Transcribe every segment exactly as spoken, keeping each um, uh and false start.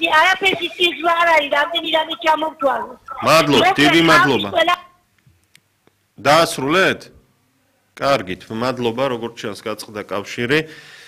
არაფერს იცის არ არის, რამდენი რამე ჩამოვთვალო. მადლობა, დიდი მადლობა. დაასრულეთ? კარგით, მადლობა, როგორც ჩანს გაწყდა კავშირი.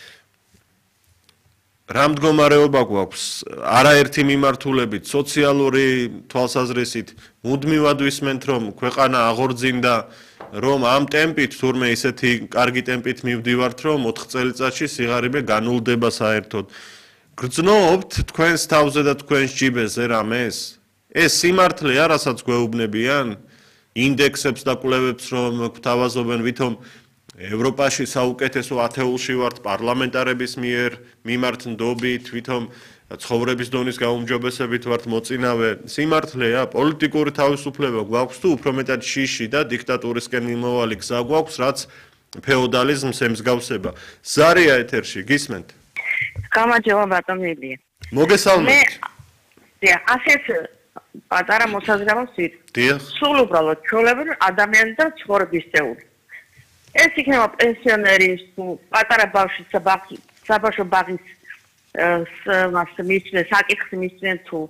რა მდგომარეობა გვაქვს? არაერთი მიმართულებით, სოციალური თვალსაზრისით, მუდმივად ვისმენთ, რომ ქვეყანა აღორძინდა, რომ ამ ტემპით, თურმე ისეთი კარგი ტემპით მივდივართ, რომ ოთხ წელიწადში სიღარიბე განულდება საერთოდ. გრძნობთ თქვენს თავზე და თქვენს ჯიბეზე რამეს? ეს სიმართლეა, რასაც გვეუბნებიან? ინდექსებს და კვლევებს რომ გვთავაზობენ, ვითომ ევროპაში საუკეთესო ათეულში ვართ პარლამენტარების მიერ მიმართ ნდობით, ვითომ ცხოვრების დონის გაუმჯობესებით ვართ მოწინავე. სიმართლეა, პოლიტიკური თავისუფლება გვაქვს თუ უფრო მეტად შიში და დიქტატურისკენ მიმავალი გზა გვაქვს, რაც ფეოდალიზმს ემსგავსება. ზარია ეთერში, გისმენთ? გამარჯობა ბატონო ილია. მოგესალმებით. მე ასეთ პატარა მოსაზრებას ვით. დიახ. სულ უბრალოდ ჩვეულებრივი ადამიანი და ცხოვრების წეული. ეს იქნება პენსიონერის თუ პატარა ბავშვის საბავშვო ბაღის მას მისცემს, საკითხს მისცემს თუ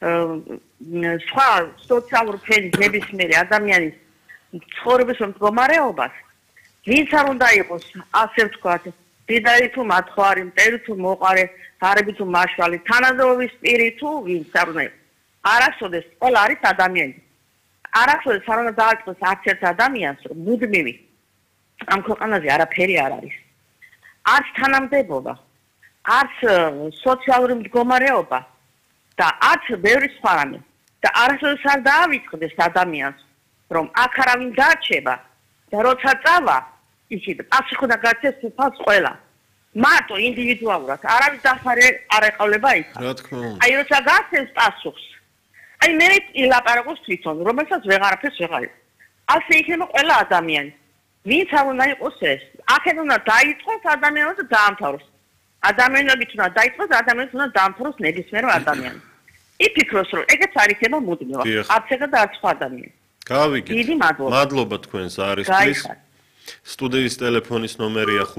სხვა სოციალური ფენის ნებისმიერი ადამიანის ცხოვრების მდგომარეობას, ვინც არ უნდა იყოს, ასე ვთქვათ, დიდარი თუ მათხوارი, მტერი თუ მოყარე, ღარიბი თუ მაშვალი, თანადროების პირი თუ ვინც არ უნდა იყოს. არასოდეს ყველა არის ადამიანი. არასოდეს არ უნდა დააწყოს არც ერთ ადამიანს, რომ მუდმივი ამ ქვეყანაზე არაფერი არ არის. არც თანამდებობა, არც სოციალური მდგომარეობა და არც ბევრი სხვა რამე. და არასოდეს არ დაავიწყდეს ადამიანს, რომ აქ არავინ დარჩება და როცა წავა, ისიც პასუხი უნდა გაქცეს უფალს ყველა. მარტო ინდივიდუალურად, არავის დახარე არ ეყოლება ის. რა თქმა უნდა. აი როცა გაქცეს პასუხს, აი მე ილაპარაკოს თვითონ, რომელსაც ვეღარაფერს ვეღარ იყო. ასე იქნება ყველა ადამიანი. ვინც არ უნდა იყოს ეს? აქეთ უნდა დაიწყოს ადამიანს და დაამთავროს. ადამიანებით უნდა დაიწყოს, ადამიანს უნდა დაამთავროს ნებისმიერ ადამიანს. იფიქროს, რომ ეგეც არ იქნება მუდმივად. არც ეგა და არც სხვა ადამიანი. გავიგეთ. დიდი მადლობა. მადლობა თქვენს არისთვის. სტუდიის ტელეფონის ნომერია